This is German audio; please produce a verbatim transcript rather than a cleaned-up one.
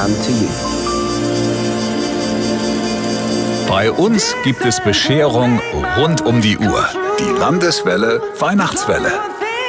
and to you. Bei uns gibt es Bescherung rund um die Uhr. Die Landeswelle Weihnachtswelle.